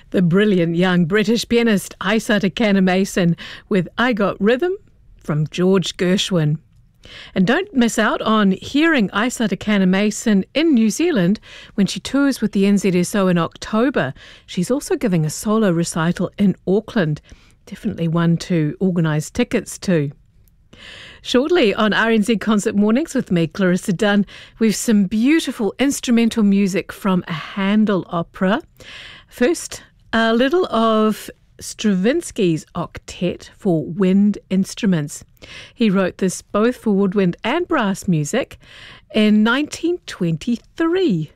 The brilliant young British pianist Isa Takana Mason with I Got Rhythm from George Gershwin. And don't miss out on hearing Isa Takana Mason in New Zealand when she tours with the NZSO in October. She's also giving a solo recital in Auckland. Definitely one to organise tickets to. Shortly on RNZ Concert Mornings with me, Clarissa Dunn, we've some beautiful instrumental music from a Handel opera. First, a little of Stravinsky's Octet for Wind Instruments. He wrote this both for woodwind and brass music in 1923.